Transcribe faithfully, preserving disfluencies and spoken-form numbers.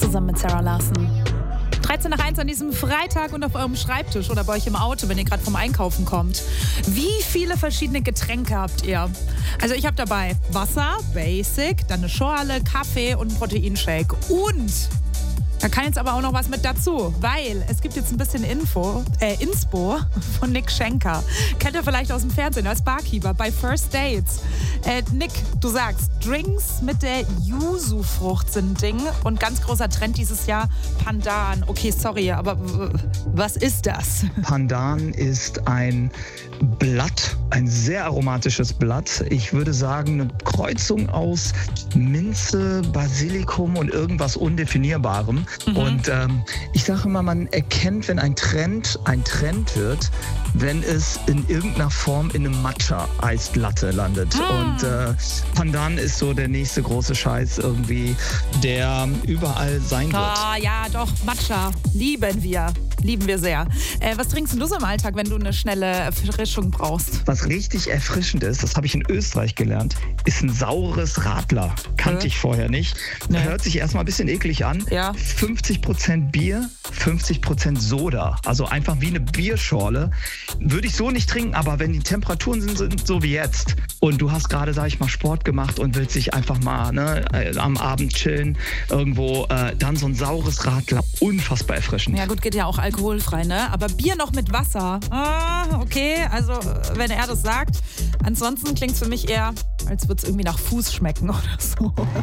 zusammen mit Sarah Larson. dreizehn nach eins an diesem Freitag und auf eurem Schreibtisch oder bei euch im Auto, wenn ihr gerade vom Einkaufen kommt. Wie viele verschiedene Getränke habt ihr? Also ich habe dabei Wasser, Basic, dann eine Schorle, Kaffee und einen Proteinshake. Und da kann jetzt aber auch noch was mit dazu, weil es gibt jetzt ein bisschen Info, äh, Inspo von Nick Schenker. Kennt ihr vielleicht aus dem Fernsehen als Barkeeper bei First Dates. Äh, Nick, du sagst, Drinks mit der Yuzu-Frucht sind ein Ding und ganz großer Trend dieses Jahr, Pandan. Okay, sorry, aber w- was ist das? Pandan ist ein Blatt, ein sehr aromatisches Blatt. Ich würde sagen, eine Kreuzung aus Minze, Basilikum und irgendwas Undefinierbarem. Mhm. Und ähm, ich sage immer, man erkennt, wenn ein Trend ein Trend wird, wenn es in irgendeiner Form in einem Matcha-Eislatte landet. Mhm. Und äh, Pandan ist so der nächste große Scheiß irgendwie, der überall sein wird. Ah, ja, doch, Matcha. Lieben wir. Lieben wir sehr. Äh, was trinkst du so im Alltag, wenn du eine schnelle Erfrischung brauchst? Was richtig erfrischend ist, das habe ich in Österreich gelernt, ist ein saures Radler. Kannte äh. ich vorher nicht. Nee. Hört sich erstmal ein bisschen eklig an. Ja. fünfzig Prozent Bier, fünfzig Prozent Soda. Also einfach wie eine Bierschorle. Würde ich so nicht trinken, aber wenn die Temperaturen sind, sind so wie jetzt und du hast gerade, sag ich mal, Sport gemacht und willst dich einfach mal ne, am Abend chillen irgendwo, äh, dann so ein saures Radler. Unfassbar erfrischend. Ja gut, geht ja auch alkoholfrei, ne? Aber Bier noch mit Wasser. Ah, okay, also wenn er das sagt. Ansonsten klingt es für mich eher, als würde es irgendwie nach Fuß schmecken oder so.